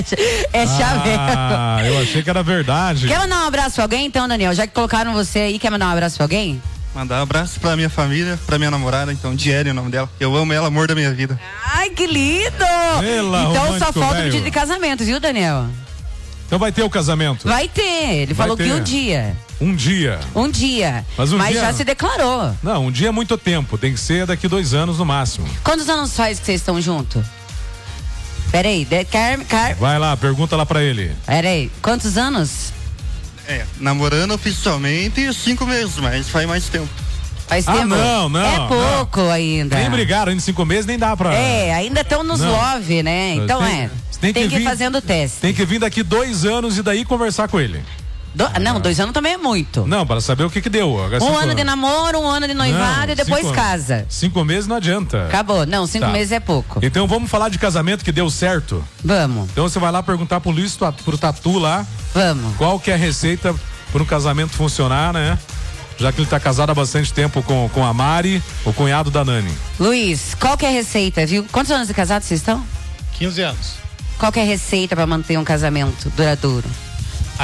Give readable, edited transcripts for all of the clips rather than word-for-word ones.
É chaveiro. Ah, eu achei que era verdade. Quer mandar um abraço pra alguém então, Daniel? Já que colocaram você aí, quer mandar um abraço pra alguém? Mandar um abraço pra minha família, pra minha namorada, então, Diele é o nome dela. Eu amo ela, amor da minha vida. Ai, que lindo! Então só falta o pedido de casamento, viu, Daniel? Então vai ter o casamento? Vai ter, ele falou que um dia. Um dia. Um dia. Mas dia... já se declarou. Não, um dia é muito tempo, tem que ser daqui 2 anos no máximo. Quantos anos faz que vocês estão juntos? Peraí, vai lá, pergunta lá pra ele. Peraí, quantos anos? Namorando oficialmente 5 meses, mas faz mais tempo. Faz tempo? Não. É pouco ainda. Nem brigaram, ainda 5 meses nem dá pra... ainda estão nos love, né? Então tem que ir fazendo o teste. Tem que vir daqui 2 anos e daí conversar com ele. Não, 2 anos também é muito. Não, para saber o que deu. Agora, 1 ano de namoro, 1 ano de noivado e depois casa. 5 meses não adianta. Acabou. Não, 5 meses é pouco. Então vamos falar de casamento que deu certo? Vamos. Então você vai lá perguntar pro Luiz, pro Tatu lá. Vamos. Qual que é a receita para um casamento funcionar, né? Já que ele tá casado há bastante tempo com a Mari, o cunhado da Nani. Luiz, qual que é a receita, viu? Quantos anos de casado vocês estão? 15 anos. Qual que é a receita para manter um casamento duradouro? A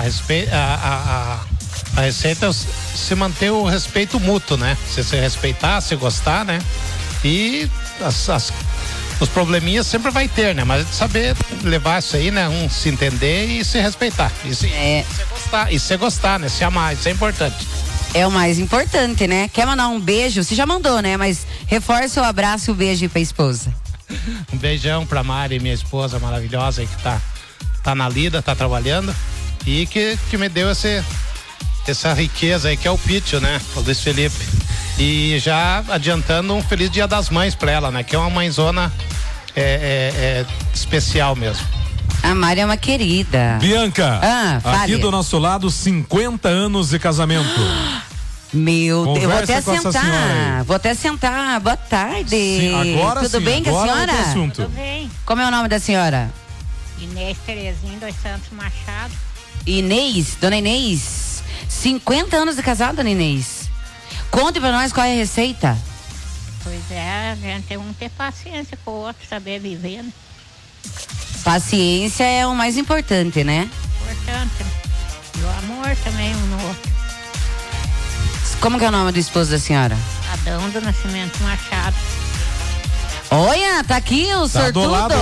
receita é se manter o respeito mútuo, né? Se respeitar, se gostar, né? E os probleminhas sempre vai ter, né? Mas saber levar isso aí, né? Se entender e se respeitar. E se gostar, né? Se amar, isso é importante. É o mais importante, né? Quer mandar um beijo? Você já mandou, né? Mas reforça o abraço e o beijo pra esposa. Um beijão pra Mari, minha esposa maravilhosa aí que tá na lida, tá trabalhando. E que me deu essa riqueza aí, que é o Pítio, né? O Luiz Felipe. E já adiantando um feliz Dia das Mães pra ela, né? Que é uma mãezona especial mesmo. A Mari é uma querida. Bianca, aqui fale. do nosso lado, 50 anos de casamento. Meu Deus, eu vou até sentar. sentar. Boa tarde. Sim, agora tudo sim, bem com a senhora? Tudo bem. Como é o nome da senhora? Inês Terezinha dos Santos Machado. Inês, dona Inês. 50 anos de casada, dona Inês. Conte pra nós qual é a receita. Pois é, a gente tem que ter paciência com o outro, saber viver, né? Paciência é o mais importante, né? Importante. E o amor também um no outro. Como que é o nome do esposo da senhora? Adão do Nascimento Machado. Olha, tá aqui o sortudo. Do lado,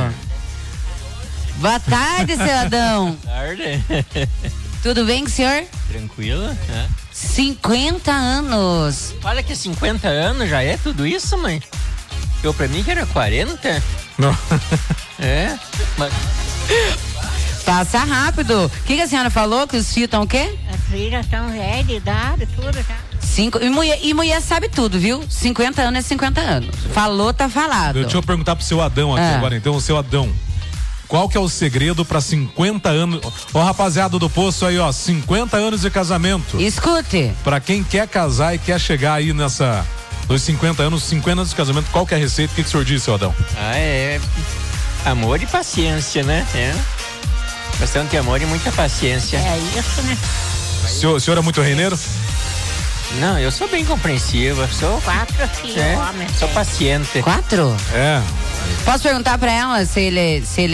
boa tarde, seu Adão. Boa tarde. Tudo bem com o senhor? Tranquilo, né? 50 anos. Olha que 50 anos já é tudo isso, mãe? Eu pra mim que era 40. Não. Mas... Passa rápido. O que a senhora falou? Que os filhos estão o quê? As filhas estão velhas, de idade, tudo já. E mulher sabe tudo, viu? 50 anos é 50 anos. Falou, tá falado. Deixa eu perguntar pro seu Adão aqui agora, então, o seu Adão. Qual que é o segredo pra 50 anos? Ó, rapaziada do Poço aí, ó, 50 anos de casamento. Escute. Pra quem quer casar e quer chegar aí nos 50 anos de casamento, qual que é a receita? O que o senhor disse, seu Adão? Amor e paciência, né? Bastante amor e muita paciência. É isso, né? O senhor é muito reineiro? Não, eu sou bem compreensiva. Sou 4 filhos, homem. Sou paciente. 4? Posso perguntar pra ela se ele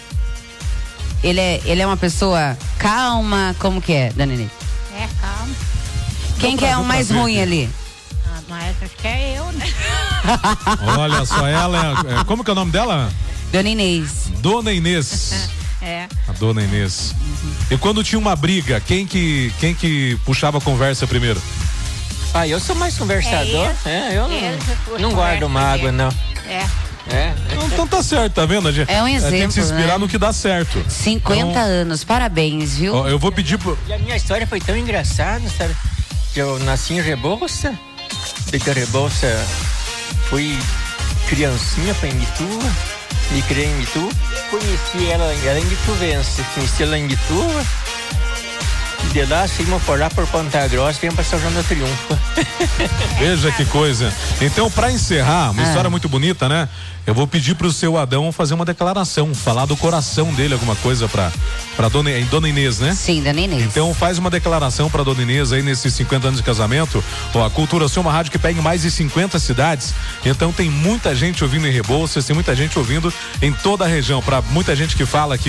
é uma pessoa calma? Como que é, Dona Inês? É, calma. Quem que é o mais ruim ali? Mas acho que é eu, né? Olha só, ela como que é o nome dela? Dona Inês. Dona Inês. A Dona Inês. E quando tinha uma briga, quem que puxava a conversa primeiro? Eu sou mais conversador. Eu não guardo mágoa, não. Então tá certo, tá vendo? É um exemplo, tem que se inspirar no que dá certo. 50 anos, parabéns, viu? Eu vou pedir E a minha história foi tão engraçada, sabe? Que eu nasci em Rebouça. De Rebouça fui criancinha pra Imbituva. Me criei em Imbituva. Conheci ela em Imbituvense. Conheci ela em Imbituva. De lá, seguimos por lá por Ponta Grossa e viemos para São João do Triunfo. Veja que coisa. Então, para encerrar, uma história muito bonita, né? Eu vou pedir pro seu Adão fazer uma declaração, falar do coração dele, alguma coisa pra Dona Inês, né? Sim, Dona Inês. Então faz uma declaração pra Dona Inês aí nesses 50 anos de casamento. A Cultura Sul é uma rádio que pega em mais de 50 cidades, então tem muita gente ouvindo em Rebouças, tem muita gente ouvindo em toda a região, pra muita gente que fala aqui